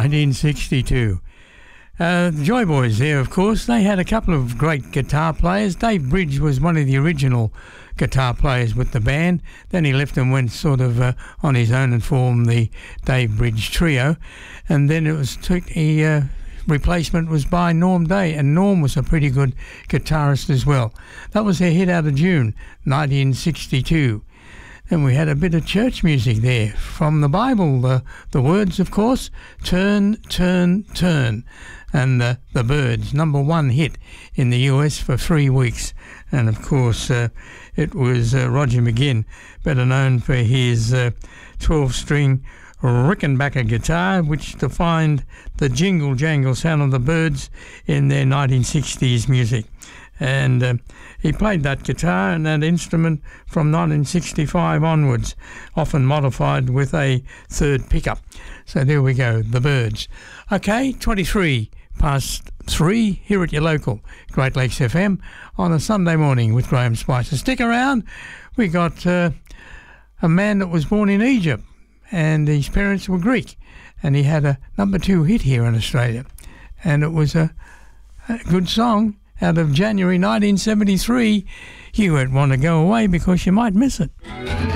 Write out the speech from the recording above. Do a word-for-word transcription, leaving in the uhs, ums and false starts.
nineteen sixty-two. Uh, the Joy Boys there, of course, they had a couple of great guitar players. Dave Bridge was one of the original guitar players with the band. Then he left and went sort of uh, on his own and formed the Dave Bridge Trio. And then it was took he uh, replacement was by Norm Day, and Norm was a pretty good guitarist as well. That was their hit out of June nineteen sixty-two. And we had a bit of church music there from the Bible. The, the words, of course, turn, turn, turn. And uh, the Byrds, number one hit in the U S for three weeks. And, of course, uh, it was uh, Roger McGuinn, better known for his uh, twelve-string Rickenbacker guitar, which defined the jingle-jangle sound of the Byrds in their nineteen sixties music. And uh, he played that guitar and that instrument from nineteen sixty-five onwards, often modified with a third pickup. So there we go, the Byrds. Okay, twenty-three past three here at your local Great Lakes F M on a Sunday morning with Graham Spicer. Stick around. We got uh, a man that was born in Egypt and his parents were Greek, and he had a number two hit here in Australia, and it was a, a good song out of January nineteen seventy-three. You won't want to go away because you might miss it.